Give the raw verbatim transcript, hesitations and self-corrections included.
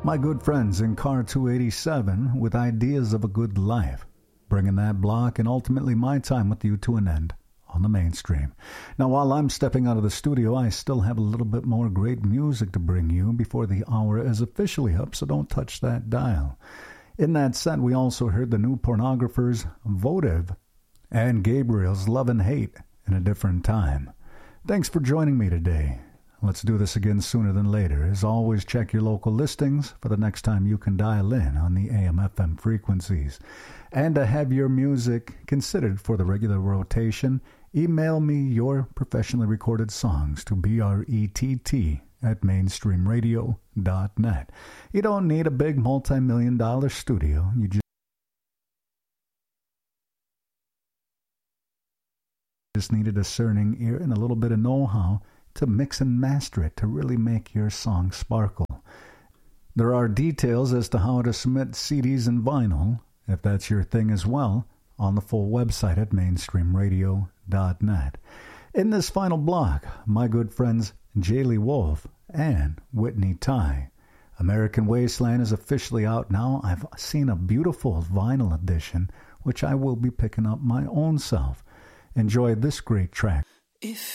My good friends in Car two eighty-seven with ideas of a good life, bringing that block and ultimately my time with you to an end on the mainstream. Now, while I'm stepping out of the studio, I still have a little bit more great music to bring you before the hour is officially up, so don't touch that dial. In that set, we also heard the New Pornographers' Votive and Gabriel's Love and Hate in a Different Time. Thanks for joining me today. Let's do this again sooner than later. As always, check your local listings for the next time you can dial in on the A M F M frequencies. And to have your music considered for the regular rotation, email me your professionally recorded songs to brett at mainstream radio dot net. You don't need a big multi-million dollar studio. You just just need a discerning ear and a little bit of know-how to mix and master it to really make your song sparkle. There are details as to how to submit C Ds and vinyl, if that's your thing as well, on the full website at mainstream radio dot net. In this final block, my good friends Jaylee Wolf and Whitney Ty. American Wasteland is officially out now. I've seen a beautiful vinyl edition, which I will be picking up my own self. Enjoy this great track. If